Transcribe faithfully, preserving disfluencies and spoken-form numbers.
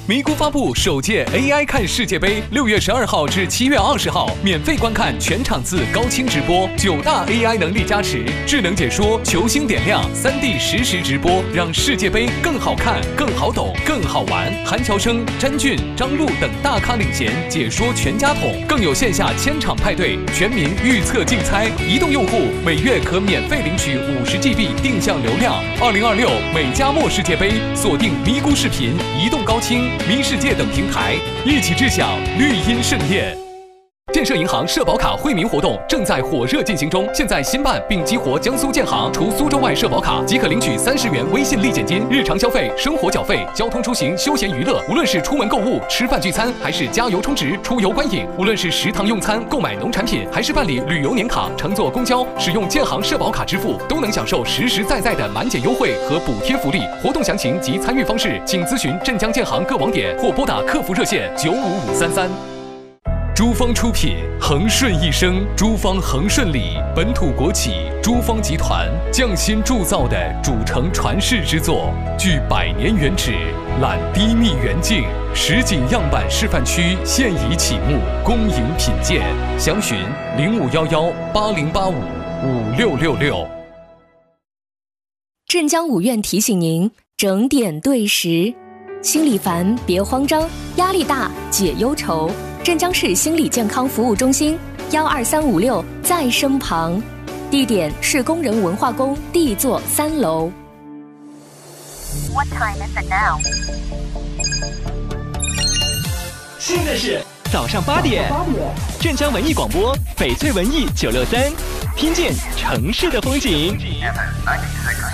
咪咕发布首届 A I 看世界杯，六月十二号至七月二十号，免费观看全场次高清直播，九大 A I 能力加持，智能解说，球星点亮，三 D 实时直播，让世界杯更好看、更好懂、更好玩。韩乔生、詹俊、张璐等大咖领衔，解说全家桶，更有线下千场派对，全民预测竞猜。移动用户每月可免费领取五十 G B 定向流量。二零二六美加墨世界杯，锁定咪咕视频、移动高清、咪世界等平台，一起致享绿茵盛宴。建设银行社保卡惠民活动正在火热进行中，现在新办并激活江苏建行，除苏州外社保卡即可领取三十元微信立减金，日常消费、生活缴费、交通出行、休闲娱乐，无论是出门购物、吃饭聚餐，还是加油充值、出游观影，无论是食堂用餐、购买农产品，还是办理旅游年卡、乘坐公交，使用建行社保卡支付，都能享受实实在在的满减优惠和补贴福利。活动详情及参与方式，请咨询镇江建行各网点或拨打客服热线九五五三三。珠方出品，恒顺一生，珠方恒顺里本土国企珠方集团匠心铸造的主城传世之作，具百年原址，揽低密远近，实景样板示范区现已启幕，恭迎品鉴。详询零五幺幺八零八五五六六六。 镇江五院提醒您整点对时，心里烦别慌张，压力大解忧愁。镇江市心理健康服务中心幺二三五六在身旁，地点是工人文化宫 D 座三楼。 What time is it now? 现在是早上八点，镇江文艺广播，翡翠文艺九六三，听见城市的风景。